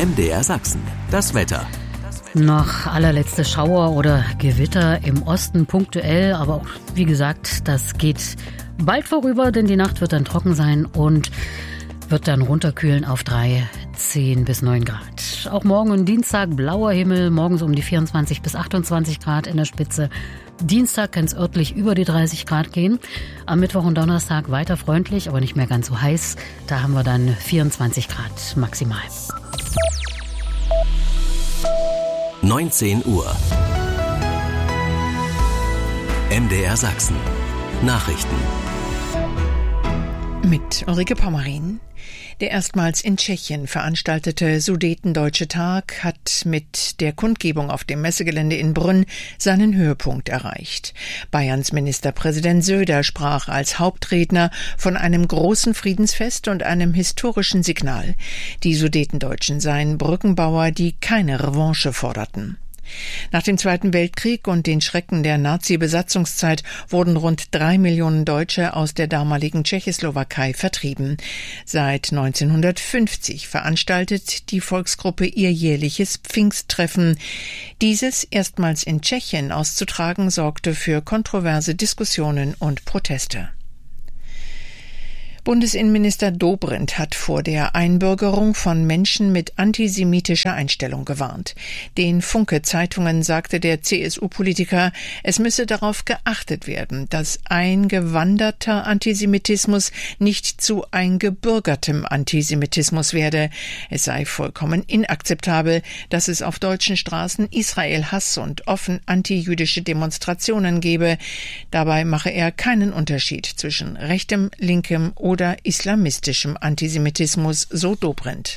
MDR Sachsen, das Wetter. Noch allerletzte Schauer oder Gewitter im Osten punktuell, aber auch, wie gesagt, das geht bald vorüber, denn die Nacht wird dann trocken sein und wird dann runterkühlen auf 10 bis 9 Grad. Auch morgen und Dienstag blauer Himmel, morgens um die 24 bis 28 Grad in der Spitze. Dienstag kann es örtlich über die 30 Grad gehen. Am Mittwoch und Donnerstag weiter freundlich, aber nicht mehr ganz so heiß. Da haben wir dann 24 Grad maximal. 19 Uhr. MDR Sachsen. Nachrichten. Mit Ulrike Pommerin. Der erstmals in Tschechien veranstaltete Sudetendeutsche Tag hat mit der Kundgebung auf dem Messegelände in Brünn seinen Höhepunkt erreicht. Bayerns Ministerpräsident Söder sprach als Hauptredner von einem großen Friedensfest und einem historischen Signal. Die Sudetendeutschen seien Brückenbauer, die keine Revanche forderten. Nach dem Zweiten Weltkrieg und den Schrecken der Nazi-Besatzungszeit wurden rund 3 Millionen Deutsche aus der damaligen Tschechoslowakei vertrieben. Seit 1950 veranstaltet die Volksgruppe ihr jährliches Pfingsttreffen. Dieses erstmals in Tschechien auszutragen, sorgte für kontroverse Diskussionen und Proteste. Bundesinnenminister Dobrindt hat vor der Einbürgerung von Menschen mit antisemitischer Einstellung gewarnt. Den Funke-Zeitungen sagte der CSU-Politiker, es müsse darauf geachtet werden, dass eingewanderter Antisemitismus nicht zu eingebürgertem Antisemitismus werde. Es sei vollkommen inakzeptabel, dass es auf deutschen Straßen Israel-Hass und offen antijüdische Demonstrationen gebe. Dabei mache er keinen Unterschied zwischen rechtem, linkem oder islamistischem Antisemitismus, so Dobrindt.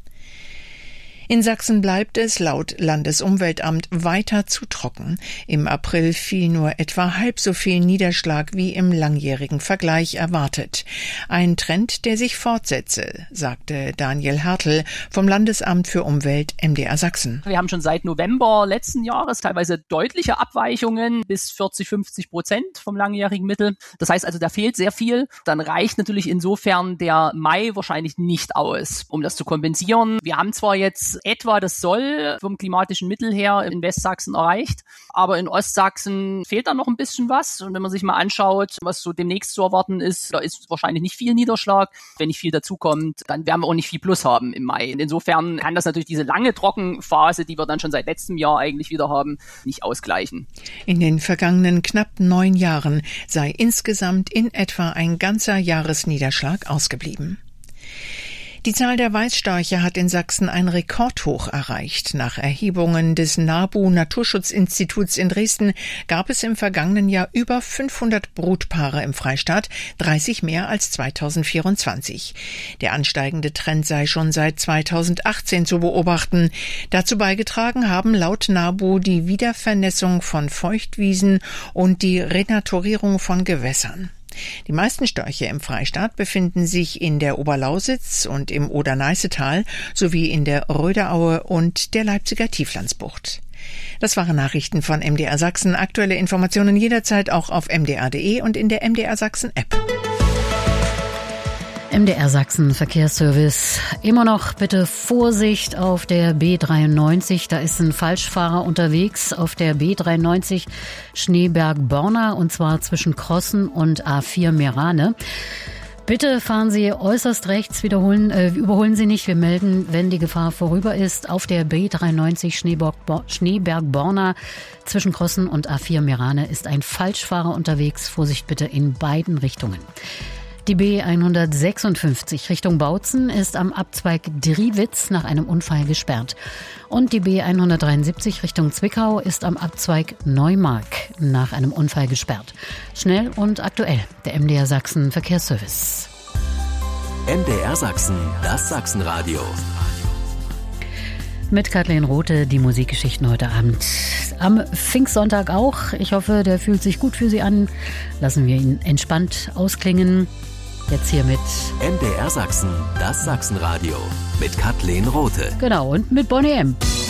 In Sachsen bleibt es laut Landesumweltamt weiter zu trocken. Im April fiel nur etwa halb so viel Niederschlag wie im langjährigen Vergleich erwartet. Ein Trend, der sich fortsetze, sagte Daniel Hertel vom Landesamt für Umwelt MDR Sachsen. Wir haben schon seit November letzten Jahres teilweise deutliche Abweichungen bis 40-50% vom langjährigen Mittel. Das heißt also, da fehlt sehr viel. Dann reicht natürlich insofern der Mai wahrscheinlich nicht aus, um das zu kompensieren. Wir haben zwar jetzt etwa das Soll vom klimatischen Mittel her in Westsachsen erreicht, aber in Ostsachsen fehlt da noch ein bisschen was. Und wenn man sich mal anschaut, was so demnächst zu erwarten ist, da ist wahrscheinlich nicht viel Niederschlag. Wenn nicht viel dazukommt, dann werden wir auch nicht viel Plus haben im Mai. Und insofern kann das natürlich diese lange Trockenphase, die wir dann schon seit letztem Jahr eigentlich wieder haben, nicht ausgleichen. In den vergangenen knapp 9 Jahren sei insgesamt in etwa ein ganzer Jahresniederschlag ausgeblieben. Die Zahl der Weißstörche hat in Sachsen ein Rekordhoch erreicht. Nach Erhebungen des NABU Naturschutzinstituts in Dresden gab es im vergangenen Jahr über 500 Brutpaare im Freistaat, 30 mehr als 2024. Der ansteigende Trend sei schon seit 2018 zu beobachten. Dazu beigetragen haben laut NABU die Wiedervernässung von Feuchtwiesen und die Renaturierung von Gewässern. Die meisten Störche im Freistaat befinden sich in der Oberlausitz und im Oder-Neiße-Tal sowie in der Röderaue und der Leipziger Tieflandsbucht. Das waren Nachrichten von MDR Sachsen. Aktuelle Informationen jederzeit auch auf mdr.de und in der MDR Sachsen App. MDR Sachsen Verkehrsservice. Immer noch bitte Vorsicht auf der B93. Da ist ein Falschfahrer unterwegs auf der B93 Schneeberg-Borna und zwar zwischen Krossen und A4 Merane. Bitte fahren Sie äußerst rechts, überholen Sie nicht. Wir melden, wenn die Gefahr vorüber ist. Auf der B93 Schneeberg-Borna zwischen Krossen und A4 Merane ist ein Falschfahrer unterwegs. Vorsicht bitte in beiden Richtungen. Die B156 Richtung Bautzen ist am Abzweig Driwitz nach einem Unfall gesperrt. Und die B173 Richtung Zwickau ist am Abzweig Neumark nach einem Unfall gesperrt. Schnell und aktuell, der MDR Sachsen Verkehrsservice. MDR Sachsen, das Sachsenradio. Mit Kathleen Rothe, die Musikgeschichten heute Abend. Am Pfingstsonntag auch. Ich hoffe, der fühlt sich gut für Sie an. Lassen wir ihn entspannt ausklingen. Jetzt hier mit MDR Sachsen, das Sachsenradio. Mit Kathleen Rothe. Genau, und mit Bonnie M.